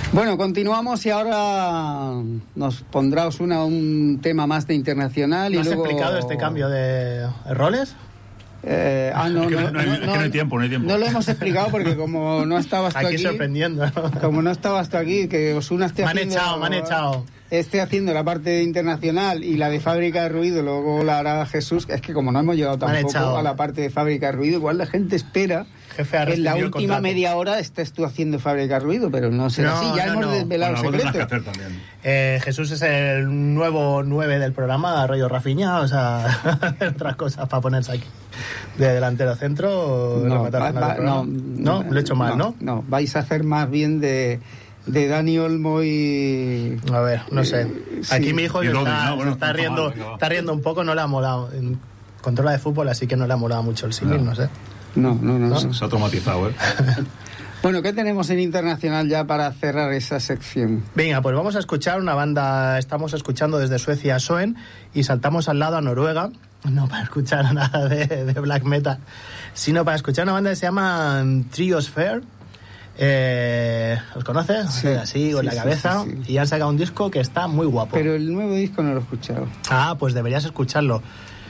Bueno, continuamos y ahora nos pondrás un tema más de internacional. ¿No y has luego... explicado este cambio de roles? No hay tiempo. No lo hemos explicado porque como no estabas tú aquí... sorprendiendo. Como no estabas tú aquí, que Osuna esté haciendo... Me han echado. Esté haciendo la parte internacional y la de Fábrica de Ruido, luego la hará Jesús. Es que como no hemos llegado tampoco a la parte de Fábrica de Ruido, igual la gente espera que en la última media hora estés tú haciendo Fábrica de Ruido, pero no será así. Ya hemos desvelado el secreto. Jesús es el nuevo 9 del programa, rollo Rafinha, o sea, otras cosas para ponerse aquí. De delantero centro, no, lo he hecho mal, ¿no? No, vais a hacer más bien de Dani Olmo y... A ver, no sé. Aquí sí. mi hijo está riendo un poco, no le ha molado. Controla de fútbol, así que no le ha molado mucho el símil, no sé. No. Se ha traumatizado, Bueno, ¿qué tenemos en internacional ya para cerrar esa sección? Venga, pues vamos a escuchar una banda, estamos escuchando desde Suecia Soen y saltamos al lado a Noruega, no para escuchar nada de black metal, sino para escuchar una banda que se llama Triosphere. ¿Os conoces? Sí, así con la cabeza. Sí. Y han sacado un disco que está muy guapo. Pero el nuevo disco no lo he escuchado. Pues deberías escucharlo.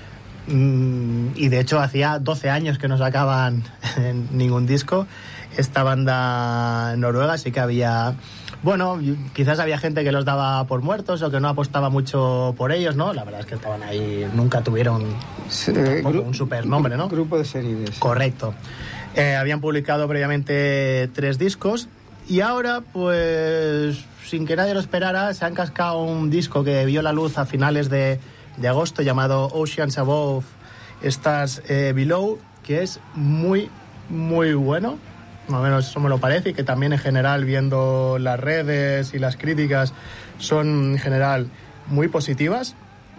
Y de hecho hacía 12 años que no sacaban ningún disco. Esta banda noruega sí que había... Bueno, quizás había gente que los daba por muertos o que no apostaba mucho por ellos, ¿no? La verdad es que estaban ahí, nunca tuvieron un super nombre, ¿no? Grupo de series. Correcto. Habían publicado previamente 3 discos y ahora, pues, sin que nadie lo esperara, se han cascado un disco que vio la luz a finales de agosto llamado Oceans Above, Stars Below, que es muy, muy bueno. Más o menos eso me lo parece, y que también en general, viendo las redes y las críticas, son en general muy positivas,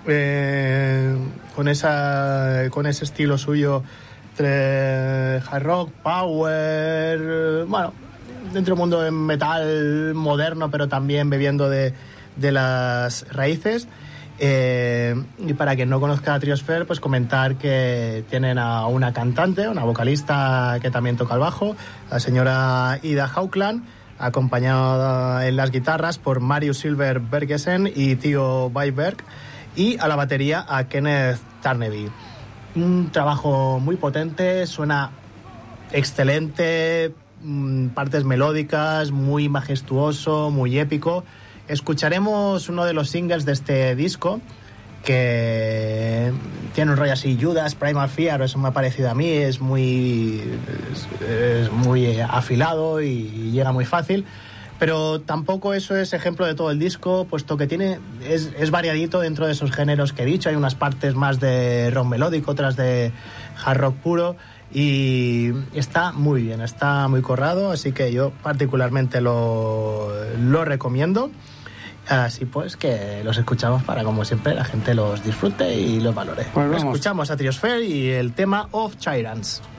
con ese estilo suyo entre hard rock, power, bueno, dentro del mundo de metal moderno, pero también bebiendo de las raíces. Y para quien no conozca a Triosphere, pues comentar que tienen a una cantante, una vocalista que también toca el bajo, la señora Ida Haukland, acompañada en las guitarras por Marius Silver Bergesen y Theo Weiberg, y a la batería a Kenneth Tarneby. Un trabajo muy potente, suena excelente, partes melódicas, muy majestuoso, muy épico. Escucharemos uno de los singles de este disco que tiene un rollo así, Judas, Primal Fear, eso me ha parecido a mí, es muy afilado y llega muy fácil, pero tampoco eso es ejemplo de todo el disco, puesto que es variadito dentro de esos géneros que he dicho. Hay unas partes más de rock melódico, otras de hard rock puro, y está muy bien, está muy corrado, así que yo particularmente lo recomiendo. Así pues que los escuchamos para, como siempre, la gente los disfrute y los valore. Pues escuchamos a Triosphere y el tema Of Tyrants.